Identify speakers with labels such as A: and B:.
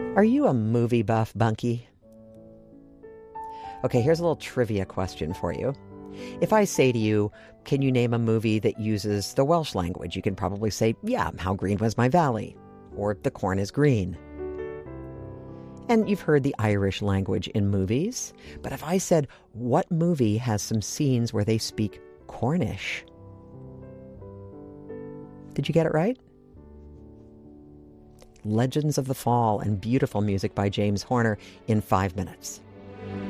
A: Are you a movie buff, Bunky? Okay, here's a little trivia question for you. If I say to you, can you name a movie that uses the Welsh language? You can probably say, yeah, How Green Was My Valley, or The Corn is Green. And you've heard the Irish language in movies. But if I said, what movie has some scenes where they speak Cornish? Did you get it right? Legends of the Fall, and beautiful music by James Horner in 5 minutes.